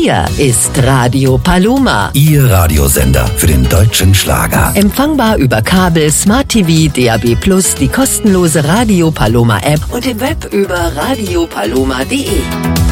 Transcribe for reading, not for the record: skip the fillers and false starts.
Hier ist Radio Paloma. Ihr Radiosender für den deutschen Schlager. Empfangbar über Kabel, Smart TV, DAB+, die kostenlose Radio Paloma App und im Web über radiopaloma.de.